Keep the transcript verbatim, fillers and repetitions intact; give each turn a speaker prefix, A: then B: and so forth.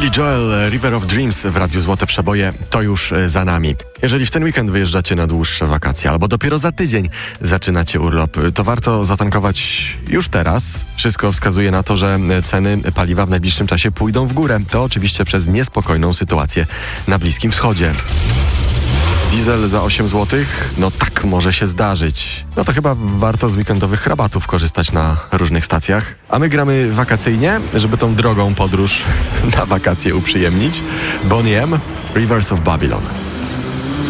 A: Billy Joel, River of Dreams w Radiu Złote Przeboje to już za nami. Jeżeli w ten weekend wyjeżdżacie na dłuższe wakacje albo dopiero za tydzień zaczynacie urlop, to warto zatankować już teraz. Wszystko wskazuje na to, że ceny paliwa w najbliższym czasie pójdą w górę. To oczywiście przez niespokojną sytuację na Bliskim Wschodzie. Diesel za osiem złotych? No tak może się zdarzyć. No to chyba warto z weekendowych rabatów korzystać na różnych stacjach. A my gramy wakacyjnie, żeby tą drogą podróż na wakacje uprzyjemnić. Boney M, Rivers of Babylon.